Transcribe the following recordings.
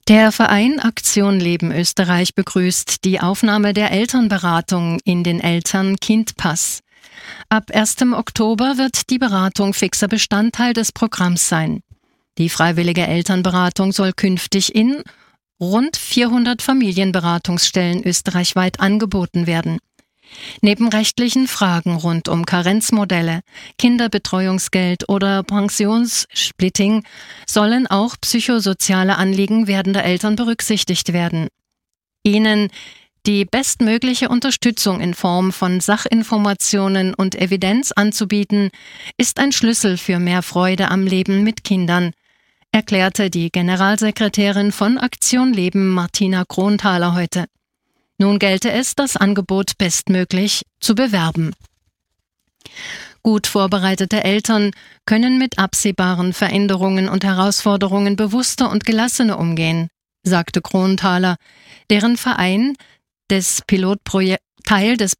Der Verein Aktion Leben Österreich begrüßt die Aufnahme der Elternberatung in den Eltern-Kind-Pass. Ab 1. Oktober wird die Beratung fixer Bestandteil des Programms sein. Die freiwillige Elternberatung soll künftig in rund 400 Familienberatungsstellen österreichweit angeboten werden. Neben rechtlichen Fragen rund um Karenzmodelle, Kinderbetreuungsgeld oder Pensionssplitting sollen auch psychosoziale Anliegen werdender Eltern berücksichtigt werden. Ihnen die bestmögliche Unterstützung in Form von Sachinformationen und Evidenz anzubieten, ist ein Schlüssel für mehr Freude am Leben mit Kindern, erklärte die Generalsekretärin von Aktion Leben Martina Kronthaler heute. Nun gelte es, das Angebot bestmöglich zu bewerben. Gut vorbereitete Eltern können mit absehbaren Veränderungen und Herausforderungen bewusster und gelassener umgehen, sagte Kronthaler, deren Verein Teil des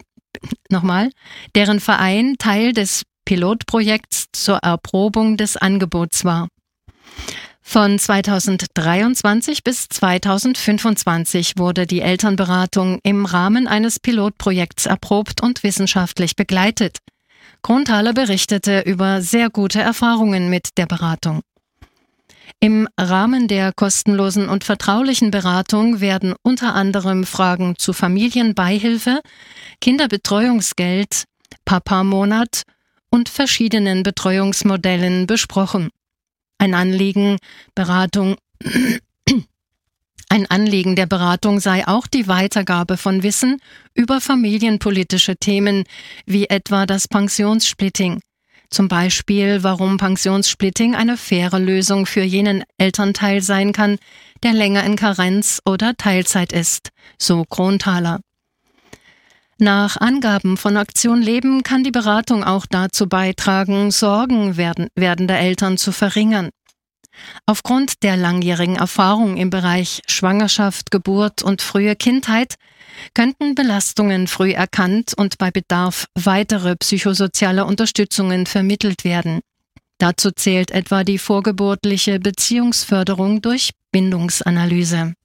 Pilotprojekts zur Erprobung des Angebots war. Von 2023 bis 2025 wurde die Elternberatung im Rahmen eines Pilotprojekts erprobt und wissenschaftlich begleitet. Kronthaler berichtete über sehr gute Erfahrungen mit der Beratung. Im Rahmen der kostenlosen und vertraulichen Beratung werden unter anderem Fragen zu Familienbeihilfe, Kinderbetreuungsgeld, Papa-Monat und verschiedenen Betreuungsmodellen besprochen. Ein Anliegen der Beratung sei auch die Weitergabe von Wissen über familienpolitische Themen, wie etwa das Pensionssplitting. Zum Beispiel, warum Pensionssplitting eine faire Lösung für jenen Elternteil sein kann, der länger in Karenz oder Teilzeit ist, so Kronthaler. Nach Angaben von Aktion Leben kann die Beratung auch dazu beitragen, Sorgen werdender Eltern zu verringern. Aufgrund der langjährigen Erfahrung im Bereich Schwangerschaft, Geburt und frühe Kindheit könnten Belastungen früh erkannt und bei Bedarf weitere psychosoziale Unterstützungen vermittelt werden. Dazu zählt etwa die vorgeburtliche Beziehungsförderung durch Bindungsanalyse.